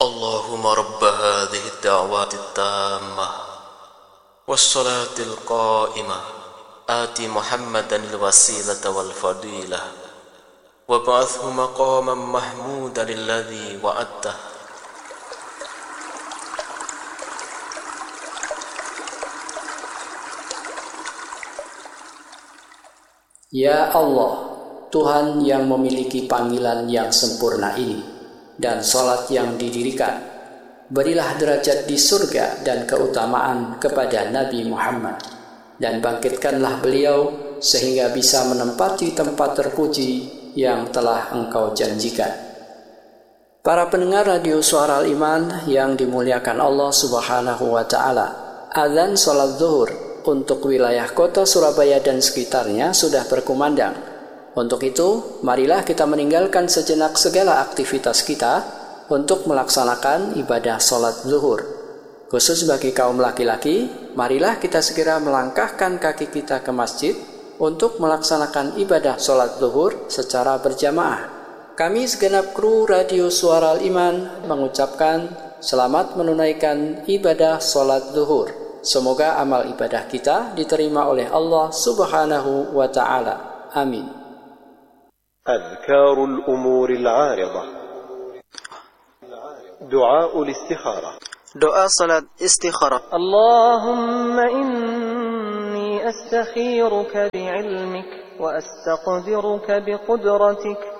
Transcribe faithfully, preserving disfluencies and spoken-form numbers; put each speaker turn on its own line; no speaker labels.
اللهم رب هذه الدعوات التامة والصلاة القائمة آت محمدا الوسيلة والفضيلة وابعثه مقاما محمودا الذي وعدته.
Ya Allah, Tuhan yang memiliki panggilan yang sempurna ini dan salat yang didirikan, berilah derajat di surga dan keutamaan kepada Nabi Muhammad, dan bangkitkanlah beliau sehingga bisa menempati tempat terpuji yang telah Engkau janjikan. Para pendengar radio Suara Al-Iman yang dimuliakan Allah Subhanahu wa Ta'ala, azan salat zuhur untuk wilayah kota Surabaya dan sekitarnya sudah berkumandang. Untuk itu, marilah kita meninggalkan sejenak segala aktivitas kita untuk melaksanakan ibadah sholat zuhur. Khusus bagi kaum laki-laki, marilah kita segera melangkahkan kaki kita ke masjid untuk melaksanakan ibadah sholat zuhur secara berjamaah. Kami segenap kru Radio Suara Al-Iman mengucapkan selamat menunaikan ibadah sholat zuhur. Semoga amal ibadah kita diterima oleh Allah Subhanahu wa Ta'ala. Amin.
أذكار الأمور العارضة دعاء الاستخارة
Doa salat istikharah.
اللهم إني أستخيرك بعلمك وأستقدرك بقدرتك